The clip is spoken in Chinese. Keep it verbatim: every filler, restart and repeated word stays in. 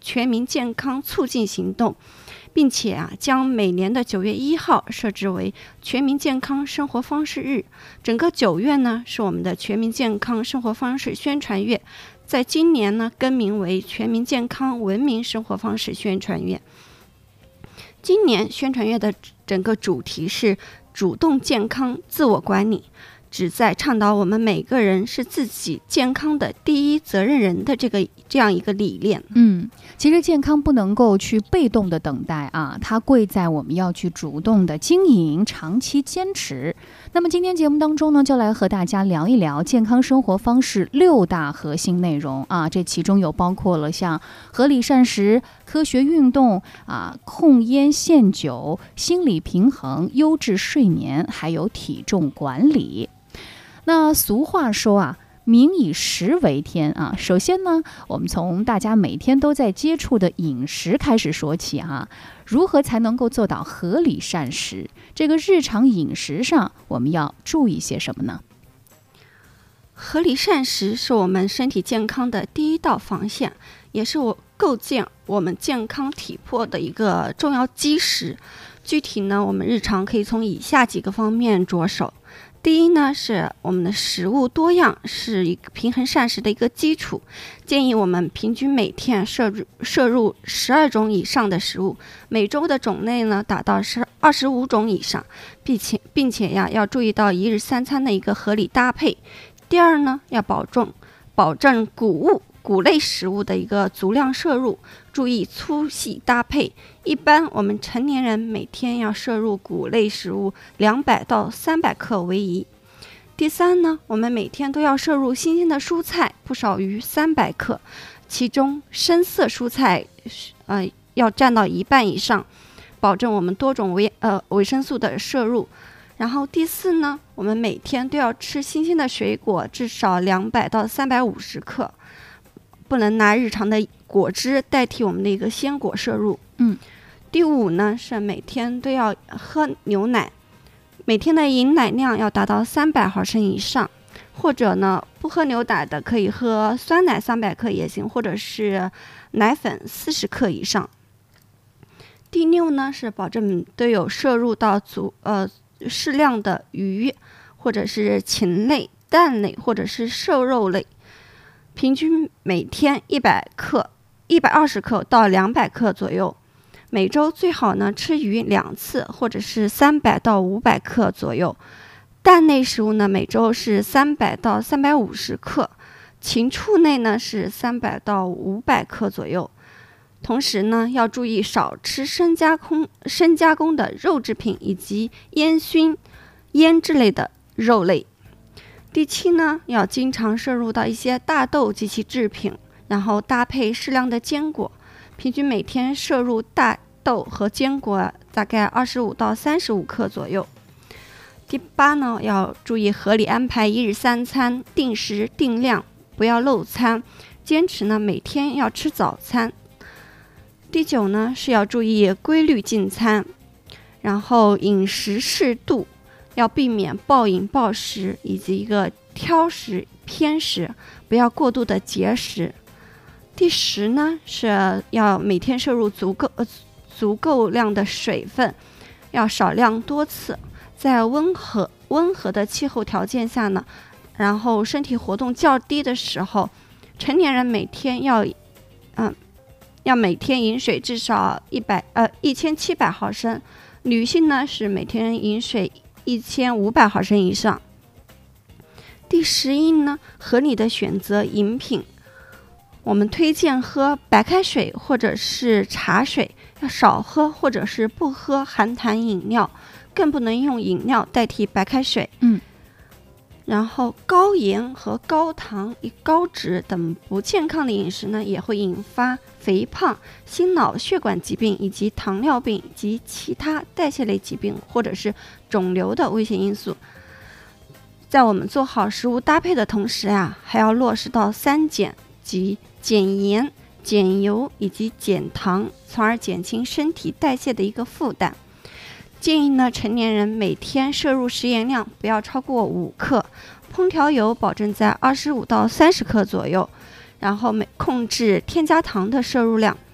全民健康促进行动，并且啊，将每年的九月一号设置为全民健康生活方式日。整个九月呢，是我们的全民健康生活方式宣传月，在今年呢，更名为全民健康文明生活方式宣传月。今年宣传月的整个主题是主动健康自我管理，旨在倡导我们每个人是自己健康的第一责任人的这个这样一个理念。 嗯，其实健康不能够去被动的等待啊，它贵在我们要去主动的经营，长期坚持。那么今天节目当中呢，就来和大家聊一聊健康生活方式六大核心内容啊，这其中有包括了像合理膳食、科学运动啊、控烟限酒、心理平衡、优质睡眠，还有体重管理。那俗话说啊，民以食为天啊。首先呢，我们从大家每天都在接触的饮食开始说起啊。如何才能够做到合理膳食？这个日常饮食上我们要注意些什么呢？ 合理膳食是我们身体健康的第一道防线，也是我构建我们健康体魄的一个重要基石。具体呢，我们日常可以从以下几个方面着手。第一呢，是我们的食物多样是一个平衡膳食的一个基础，建议我们平均每天摄入摄入十二种以上的食物，每周的种类呢达到是二十五种以上，并且并且呀要注意到一日三餐的一个合理搭配。第二呢，要保证保证谷物谷类食物的一个足量摄入，注意粗细搭配。一般我们成年人每天要摄入谷类食物两百到三百克为宜。第三呢，我们每天都要摄入新鲜的蔬菜，不少于三百克，其中深色蔬菜呃要占到一半以上，保证我们多种维呃维生素的摄入。然后第四呢，我们每天都要吃新鲜的水果，至少两百到三百五十克，不能拿日常的果汁代替我们的一个鲜果摄入。 嗯， 第五呢，是每天都要喝牛奶，每天的饮奶量要达到三百毫升以上，或者呢不喝牛奶的可以喝酸奶三百克也行，或者是奶粉四十克以上。第六呢，是保证都有摄入到足呃适量的鱼，或者是禽类、蛋类，或者是瘦肉类，平均每天一百克、一百二十克到两百克左右。每周最好呢吃鱼两次，或者是三百到五百克左右。蛋类食物呢，每周是三百到三百五十克，禽畜类呢是三百到五百克左右。同时呢，要注意少吃深加工、深加工的肉制品以及烟熏、腌制类的肉类。第七呢，要经常摄入到一些大豆及其制品，然后搭配适量的坚果，平均每天摄入大豆和坚果大概二十五到三十五克左右。第八呢，要注意合理安排一日三餐，定时定量，不要漏餐，坚持呢每天要吃早餐。第九呢，是要注意规律进餐，然后饮食适度，要避免暴饮暴食以及一个挑食偏食，不要过度的节食。第十呢，是要每天摄入足够呃足够量的水分，要少量多次，在温和温和的气候条件下呢，然后身体活动较低的时候，成年人每天要嗯。要每天饮水至少一百呃一千七百毫升，女性呢是每天饮水一千五百毫升以上。第十一呢，合理的选择饮品，我们推荐喝白开水或者是茶水，要少喝或者是不喝含糖饮料，更不能用饮料代替白开水。 嗯。 然后高盐和高糖、高脂等不健康的饮食呢，也会引发肥胖、心脑血管疾病以及糖尿病及其他代谢类疾病或者是肿瘤的危险因素。在我们做好食物搭配的同时啊，还要落实到三减，即减盐、减油以及减糖，从而减轻身体代谢的一个负担。建议呢，成年人每天摄入食盐量不要超过五克，烹调油保证在二十五到三十克左右，然后每控制添加糖的摄入量，